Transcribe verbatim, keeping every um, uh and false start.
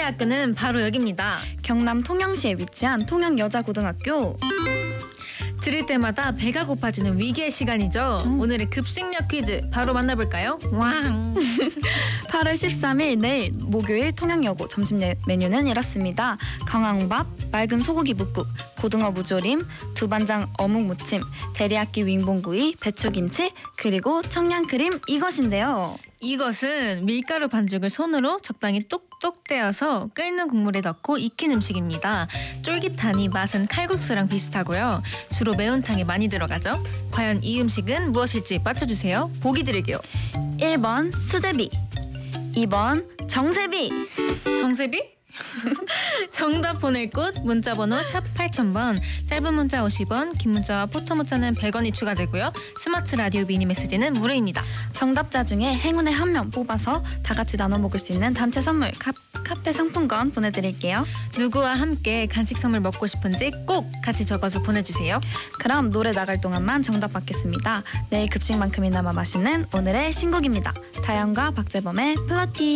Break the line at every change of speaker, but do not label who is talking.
대학교는 바로 여기입니다.
경남 통영시에 위치한 통영여자고등학교.
들을 때마다 배가 고파지는 위기의 시간이죠.
음.
오늘의 급식력 퀴즈 바로 만나볼까요? 왕.
팔월 십삼일 내일 목요일 통영여고 점심 메뉴는 이렇습니다. 강황밥, 맑은 소고기 묵국, 고등어 무조림, 두반장 어묵 무침, 데리야끼 윙봉구이, 배추김치, 그리고 청양크림 이것인데요.
이것은 밀가루 반죽을 손으로 적당히 똑똑 떼어서 끓는 국물에 넣고 익힌 음식입니다. 쫄깃하니 맛은 칼국수랑 비슷하고요. 주로 매운탕에 많이 들어가죠. 과연 이 음식은 무엇일지 맞춰주세요. 보기 드릴게요.
일 번 수제비, 이 번 정세비.
정세비? 정답 보낼 곳 문자번호 샵 팔천 번, 짧은 문자 오십 원, 긴 문자와 포토 문자는 백 원이 추가되고요. 스마트 라디오 미니 메시지는 무료입니다.
정답자 중에 행운의 한 명 뽑아서 다 같이 나눠 먹을 수 있는 단체 선물 카, 카페 상품권 보내드릴게요.
누구와 함께 간식 선물 먹고 싶은지 꼭 같이 적어서 보내주세요.
그럼 노래 나갈 동안만 정답 받겠습니다. 내일 급식만큼이나마 맛있는 오늘의 신곡입니다. 다영과 박재범의 플러팅.